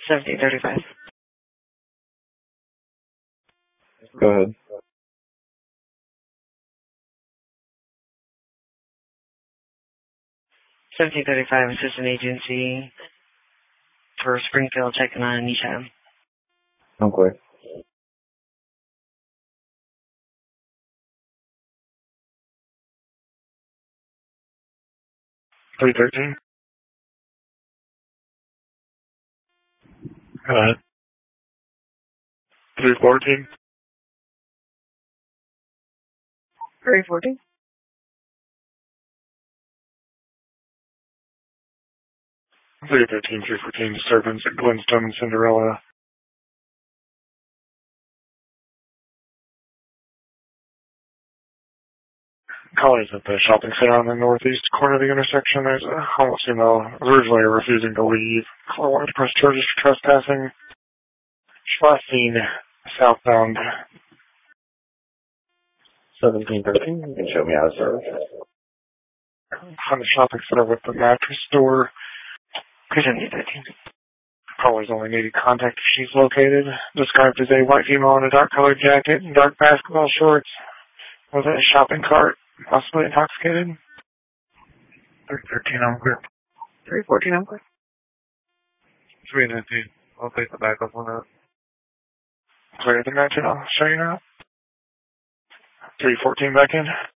1735. Go ahead. 1735 Assistant Agency for Springfield checking on Nisha. Okay. $313. Go ahead. $314. 314. $313, disturbance at Glenstone and Cinderella. Calling at the shopping center on the northeast corner of the intersection. There's a homeless female originally refusing to leave. Caller wanted to press charges for trespassing. She last seen southbound. 1713. You can show me how to serve. From the shopping center with the mattress store. 1713. Caller's only needed contact if she's located. Described as a white female in a dark colored jacket and dark basketball shorts. Was in a shopping cart. Possibly intoxicated. 313, I'm clear. 314, I'm clear. 319. I'll take the back up on that. Clear the 19, I'll show you now. 314 back in.